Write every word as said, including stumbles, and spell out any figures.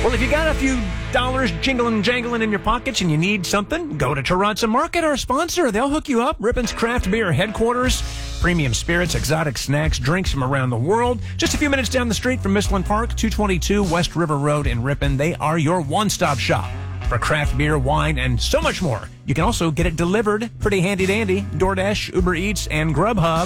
Well, if you got a few dollars jingling jangling in your pockets and you need something, go to Terrazza Market, our sponsor. They'll hook you up. Rippon's Craft Beer headquarters. Premium spirits, exotic snacks, drinks from around the world. Just a few minutes down the street from Michelin Park, two twenty-two West River Road in Ripon. They are your one-stop shop for craft beer, wine, and so much more. You can also get it delivered. Pretty handy dandy. DoorDash, Uber Eats, and Grubhub.